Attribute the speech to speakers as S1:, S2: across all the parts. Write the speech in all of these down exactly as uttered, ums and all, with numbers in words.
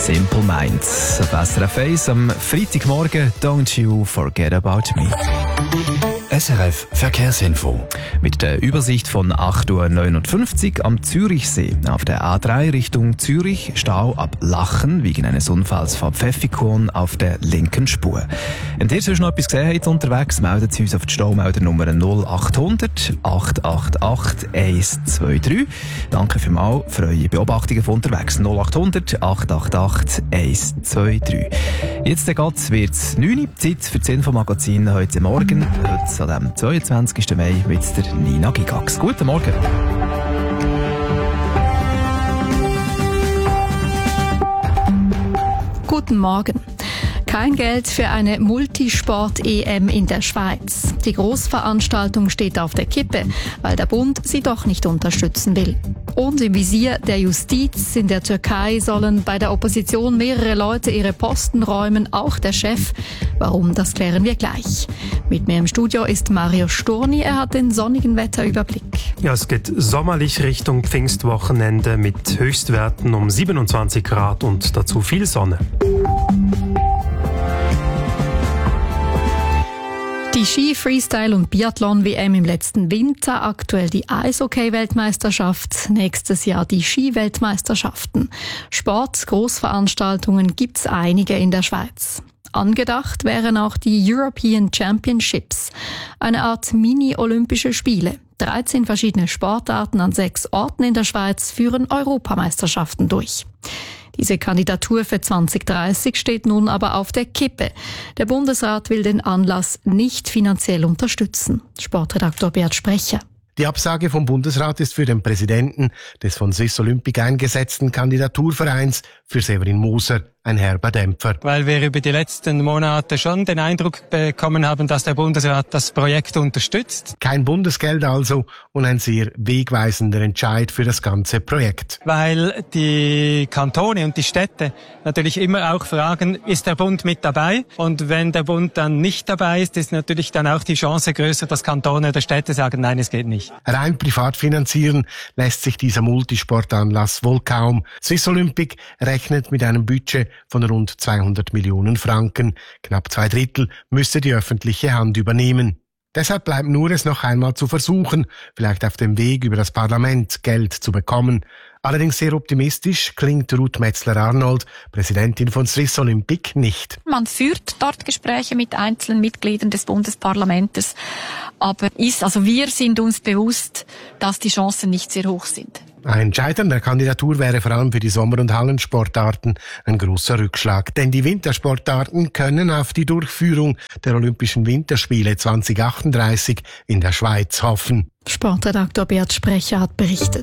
S1: Simple Minds. Auf S R F eins am Freitagmorgen. Don't you forget about me.
S2: S R F Verkehrsinfo.
S1: Mit der Übersicht von acht Uhr neunundfünfzig am Zürichsee. Auf der A drei Richtung Zürich Stau ab Lachen wegen eines Unfalls vor Pfäffikon auf der linken Spur. Wenn ihr sonst noch etwas gesehen habt unterwegs, meldet Sie uns auf die Staumeldernummer null acht hundert acht acht acht eins zwei drei. Danke vielmals für eure Beobachtungen von unterwegs. null acht hundert acht acht acht eins zwei drei. Jetzt wird es neun Uhr, Zeit für das Infomagazin heute Morgen. Heute an dem zweiundzwanzigsten Mai mit der Nina Gigax. Guten Morgen.
S3: Guten Morgen. Kein Geld für eine Multisport-E M in der Schweiz. Die Großveranstaltung steht auf der Kippe, weil der Bund sie doch nicht unterstützen will. Und im Visier der Justiz in der Türkei sollen bei der Opposition mehrere Leute ihre Posten räumen, auch der Chef. Warum, das klären wir gleich. Mit mir im Studio ist Mario Storni, er hat den sonnigen Wetterüberblick.
S4: Ja, es geht sommerlich Richtung Pfingstwochenende mit Höchstwerten um siebenundzwanzig Grad und dazu viel Sonne.
S3: Die Ski-, Freestyle- und Biathlon-W M im letzten Winter, aktuell die Eishockey-Weltmeisterschaft, nächstes Jahr die Ski-Weltmeisterschaften. Sport-, Großveranstaltungen gibt's einige in der Schweiz. Angedacht wären auch die European Championships, eine Art Mini-Olympische Spiele. dreizehn verschiedene Sportarten an sechs Orten in der Schweiz führen Europameisterschaften durch. Diese Kandidatur für zwanzig dreißig steht nun aber auf der Kippe. Der Bundesrat will den Anlass nicht finanziell unterstützen. Sportredaktor Bert Sprecher.
S5: Die Absage vom Bundesrat ist für den Präsidenten des von Swiss Olympic eingesetzten Kandidaturvereins für Severin Moser ein herber Dämpfer.
S6: Weil wir über die letzten Monate schon den Eindruck bekommen haben, dass der Bundesrat das Projekt unterstützt.
S5: Kein Bundesgeld also und ein sehr wegweisender Entscheid für das ganze Projekt.
S6: Weil die Kantone und die Städte natürlich immer auch fragen, ist der Bund mit dabei? Und wenn der Bund dann nicht dabei ist, ist natürlich dann auch die Chance größer, dass Kantone oder Städte sagen, nein, es geht nicht.
S5: Rein privat finanzieren lässt sich dieser Multisportanlass wohl kaum. Swiss Olympic rechnet mit einem Budget von rund zweihundert Millionen Franken. Knapp zwei Drittel müsste die öffentliche Hand übernehmen. Deshalb bleibt nur es noch einmal zu versuchen, vielleicht auf dem Weg über das Parlament Geld zu bekommen. Allerdings sehr optimistisch klingt Ruth Metzler-Arnold, Präsidentin von Swiss Olympic, nicht.
S7: Man führt dort Gespräche mit einzelnen Mitgliedern des Bundesparlamentes, aber ist, also wir sind uns bewusst, dass die Chancen nicht sehr hoch sind.
S5: Ein Scheitern der Kandidatur wäre vor allem für die Sommer- und Hallensportarten ein großer Rückschlag. Denn die Wintersportarten können auf die Durchführung der Olympischen Winterspiele zwanzig achtunddreißig in der Schweiz hoffen.
S3: Sportredaktor Bert Sprecher hat berichtet.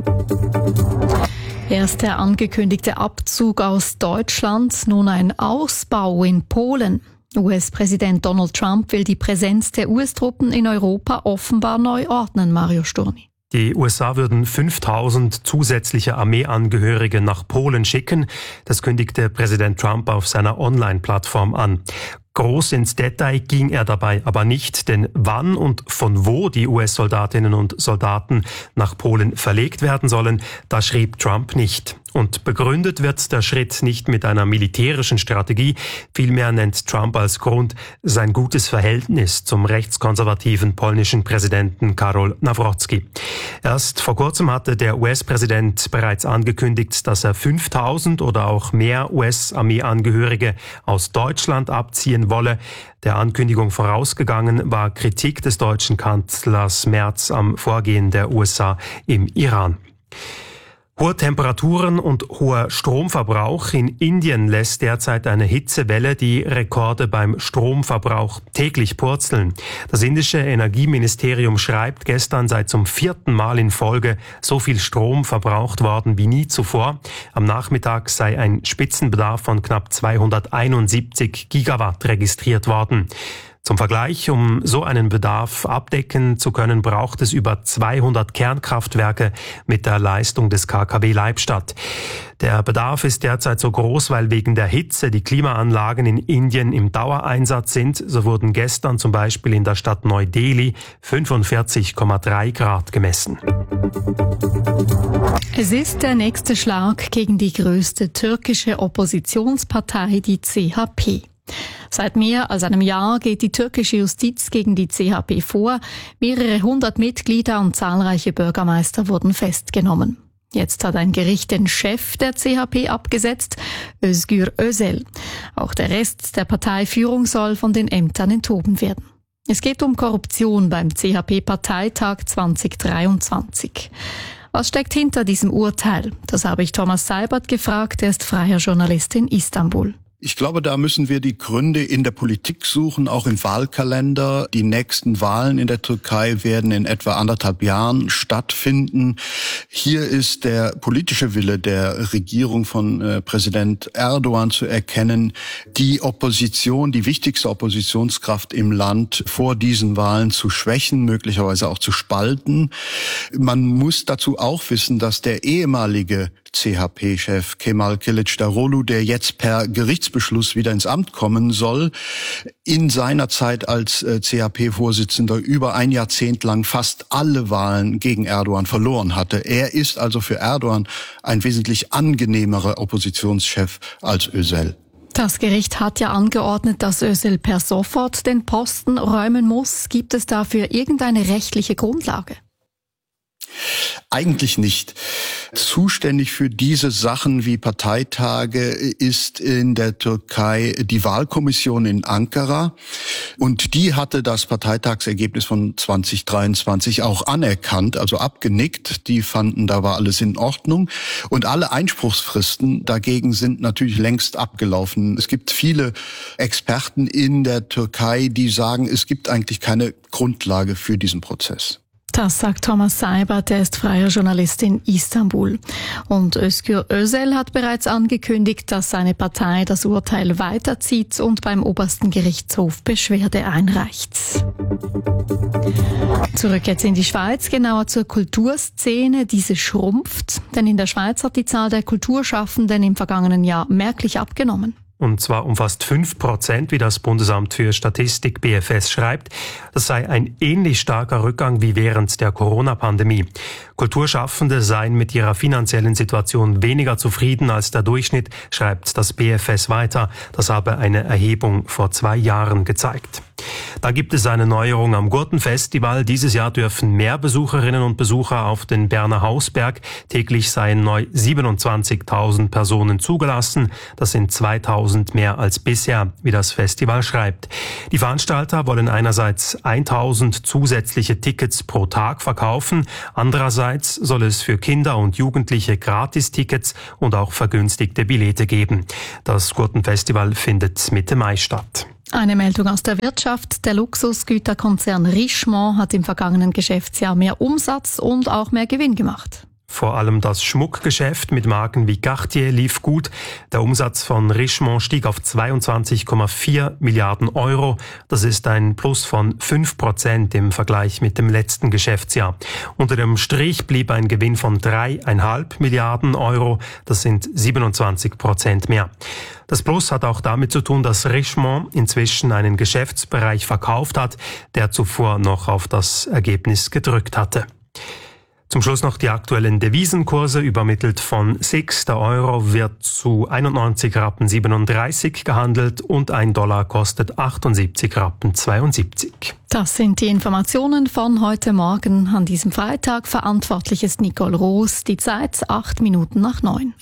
S3: Erst der angekündigte Abzug aus Deutschland, nun ein Ausbau in Polen. U S-Präsident Donald Trump will die Präsenz der U S-Truppen in Europa offenbar neu ordnen, Mario Storni.
S4: Die U S A würden fünftausend zusätzliche Armeeangehörige nach Polen schicken. Das kündigte Präsident Trump auf seiner Online-Plattform an. Groß ins Detail ging er dabei aber nicht, denn wann und von wo die U S-Soldatinnen und Soldaten nach Polen verlegt werden sollen, das schrieb Trump nicht. Und begründet wird der Schritt nicht mit einer militärischen Strategie, vielmehr nennt Trump als Grund sein gutes Verhältnis zum rechtskonservativen polnischen Präsidenten Karol Nawrocki. Erst vor kurzem hatte der U S-Präsident bereits angekündigt, dass er fünftausend oder auch mehr U S-Armeeangehörige aus Deutschland abziehen wolle. Der Ankündigung vorausgegangen war Kritik des deutschen Kanzlers Merz am Vorgehen der U S A im Iran. Hohe Temperaturen und hoher Stromverbrauch. In Indien lässt derzeit eine Hitzewelle die Rekorde beim Stromverbrauch täglich purzeln. Das indische Energieministerium schreibt, gestern sei zum vierten Mal in Folge so viel Strom verbraucht worden wie nie zuvor. Am Nachmittag sei ein Spitzenbedarf von knapp zweihunderteinundsiebzig Gigawatt registriert worden. Zum Vergleich, um so einen Bedarf abdecken zu können, braucht es über zweihundert Kernkraftwerke mit der Leistung des K K W Leibstadt. Der Bedarf ist derzeit so groß, weil wegen der Hitze die Klimaanlagen in Indien im Dauereinsatz sind. So wurden gestern zum Beispiel in der Stadt Neu-Delhi fünfundvierzig Komma drei Grad gemessen.
S3: Es ist der nächste Schlag gegen die größte türkische Oppositionspartei, die C H P. Seit mehr als einem Jahr geht die türkische Justiz gegen die C H P vor. Mehrere hundert Mitglieder und zahlreiche Bürgermeister wurden festgenommen. Jetzt hat ein Gericht den Chef der C H P abgesetzt, Özgür Özel. Auch der Rest der Parteiführung soll von den Ämtern enthoben werden. Es geht um Korruption beim C H P-Parteitag zwanzig dreiundzwanzig. Was steckt hinter diesem Urteil? Das habe ich Thomas Seibert gefragt, er ist freier Journalist in Istanbul.
S8: Ich glaube, da müssen wir die Gründe in der Politik suchen, auch im Wahlkalender. Die nächsten Wahlen in der Türkei werden in etwa anderthalb Jahren stattfinden. Hier ist der politische Wille der Regierung von äh, Präsident Erdogan zu erkennen, die Opposition, die wichtigste Oppositionskraft im Land vor diesen Wahlen zu schwächen, möglicherweise auch zu spalten. Man muss dazu auch wissen, dass der ehemalige C H P-Chef Kemal Kılıçdaroğlu, der jetzt per Gerichtsbeschluss wieder ins Amt kommen soll, in seiner Zeit als C H P-Vorsitzender über ein Jahrzehnt lang fast alle Wahlen gegen Erdogan verloren hatte. Er ist also für Erdogan ein wesentlich angenehmerer Oppositionschef als Özel.
S3: Das Gericht hat ja angeordnet, dass Özel per sofort den Posten räumen muss. Gibt es dafür irgendeine rechtliche Grundlage?
S8: Eigentlich nicht. Zuständig für diese Sachen wie Parteitage ist in der Türkei die Wahlkommission in Ankara. Und die hatte das Parteitagsergebnis von zwanzig dreiundzwanzig auch anerkannt, also abgenickt. Die fanden, da war alles in Ordnung. Und alle Einspruchsfristen dagegen sind natürlich längst abgelaufen. Es gibt viele Experten in der Türkei, die sagen, es gibt eigentlich keine Grundlage für diesen Prozess.
S3: Das sagt Thomas Seibert, der ist freier Journalist in Istanbul. Und Özgür Özel hat bereits angekündigt, dass seine Partei das Urteil weiterzieht und beim obersten Gerichtshof Beschwerde einreicht. Zurück jetzt in die Schweiz, genauer zur Kulturszene. Diese schrumpft, denn in der Schweiz hat die Zahl der Kulturschaffenden im vergangenen Jahr merklich abgenommen.
S4: Und zwar um fast fünf Prozent, wie das Bundesamt für Statistik B F S schreibt. Das sei ein ähnlich starker Rückgang wie während der Corona-Pandemie. Kulturschaffende seien mit ihrer finanziellen Situation weniger zufrieden als der Durchschnitt, schreibt das B F S weiter. Das habe eine Erhebung vor zwei Jahren gezeigt. Da gibt es eine Neuerung am Gurtenfestival. Dieses Jahr dürfen mehr Besucherinnen und Besucher auf den Berner Hausberg. Täglich seien neu siebenundzwanzigtausend Personen zugelassen. Das sind zweitausend mehr als bisher, wie das Festival schreibt. Die Veranstalter wollen einerseits eintausend zusätzliche Tickets pro Tag verkaufen. Andererseits soll es für Kinder und Jugendliche Gratistickets und auch vergünstigte Billette geben. Das Gurtenfestival findet Mitte Mai statt.
S3: Eine Meldung aus der Wirtschaft. Der Luxusgüterkonzern Richemont hat im vergangenen Geschäftsjahr mehr Umsatz und auch mehr Gewinn gemacht.
S4: Vor allem das Schmuckgeschäft mit Marken wie Cartier lief gut. Der Umsatz von Richemont stieg auf zweiundzwanzig Komma vier Milliarden Euro. Das ist ein Plus von fünf Prozent im Vergleich mit dem letzten Geschäftsjahr. Unter dem Strich blieb ein Gewinn von drei Komma fünf Milliarden Euro. Das sind siebenundzwanzig Prozent mehr. Das Plus hat auch damit zu tun, dass Richemont inzwischen einen Geschäftsbereich verkauft hat, der zuvor noch auf das Ergebnis gedrückt hatte. Zum Schluss noch die aktuellen Devisenkurse, übermittelt von S I X. Der Euro wird zu einundneunzig Rappen siebenunddreißig gehandelt und ein Dollar kostet achtundsiebzig Rappen zweiundsiebzig.
S3: Das sind die Informationen von heute Morgen. An diesem Freitag verantwortlich ist Nicole Roos. Die Zeit acht Minuten nach neun.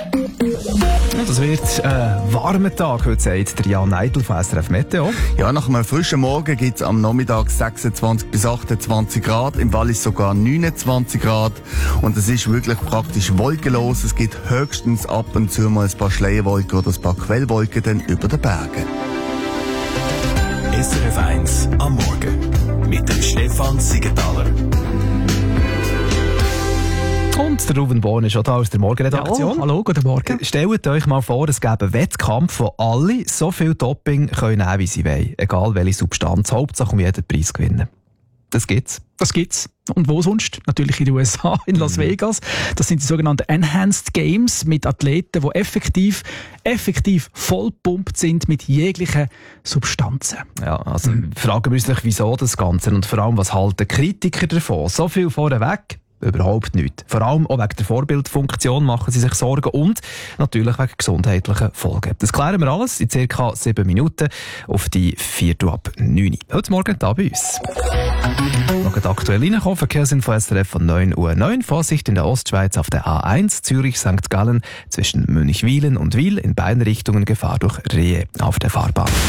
S1: Das wird ein warmer Tag, heute sagt der Jan Neidl von S R F Meteo.
S9: Ja, nach einem frischen Morgen gibt es am Nachmittag sechsundzwanzig bis achtundzwanzig Grad, im Wallis sogar neunundzwanzig Grad. Und es ist wirklich praktisch wolkenlos. Es gibt höchstens ab und zu mal ein paar Schleierwolken oder ein paar Quellwolken dann über den Bergen.
S2: S R F eins am Morgen mit dem Stefan Siegenthaler.
S1: Und der Ruben Born ist schon da aus der Morgenredaktion.
S10: Ja, hallo, guten Morgen.
S1: Stellt euch mal vor, es gäbe einen Wettkampf, wo alle so viel Doping können nehmen, wie sie wollen. Egal welche Substanz. Hauptsache um jeden Preis gewinnen. Das gibt's.
S10: Das gibt's. Und wo sonst? Natürlich in den U S A, in Las mhm. Vegas. Das sind die sogenannten Enhanced Games mit Athleten, die effektiv, effektiv vollpumpt sind mit jeglichen Substanzen.
S1: Ja, also
S10: mhm.
S1: fragen wir uns natürlich, wieso das Ganze und vor allem, was halten Kritiker davon? So viel vorneweg? Überhaupt nicht. Vor allem auch wegen der Vorbildfunktion machen sie sich Sorgen und natürlich wegen gesundheitlichen Folgen. Das klären wir alles in ca. sieben Minuten auf die Viertel ab neun. Heute Morgen da bei uns. Noch aktuell reinkommen, Verkehrsinfo S R F von neun Uhr neun. Vorsicht in der Ostschweiz auf der A eins, Zürich-Sankt Gallen zwischen Münchwilen und Wil. In beiden Richtungen Gefahr durch Rehe auf der Fahrbahn.